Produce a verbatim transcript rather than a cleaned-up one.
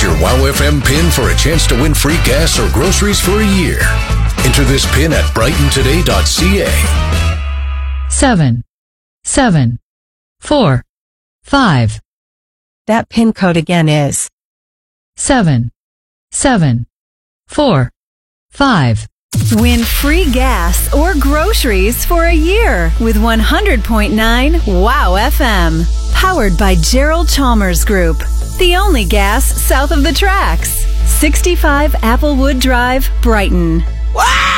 your Wow F M pin for a chance to win free gas or groceries for a year. Enter this pin at brighton today dot c a. Seven, seven, four, five. That PIN code again is Seven, seven, four, five. Win free gas or groceries for a year with one hundred point nine Wow F M. Powered by Gerald Chalmers Group. The only gas south of the tracks. sixty-five Applewood Drive, Brighton. Wow!